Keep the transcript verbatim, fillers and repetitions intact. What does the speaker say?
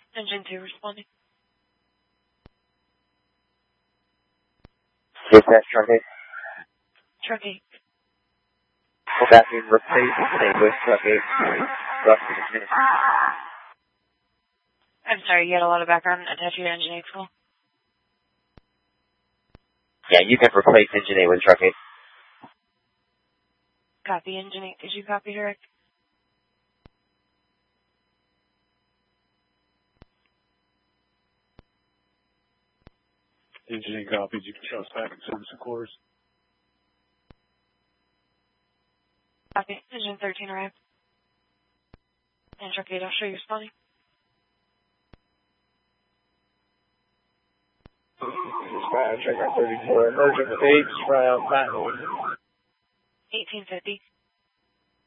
Engine two responding. Dispatch, Truck eight. Truck eight. Full passing, replace, Saint Louis, Truck eight. Rough, minutes. I'm sorry, you had a lot of background attached to engine eight full. Yeah, you can replace engine eight with Truck eight. Copy, engine eight. Did you copy direct? Engine eight copies, you can trust back and service the course. Copy, engine thirteen arrived. And Truck eight, I'll show you responding. Dispatch, I got thirty-four, emergent eight, route nine. eighteen fifty.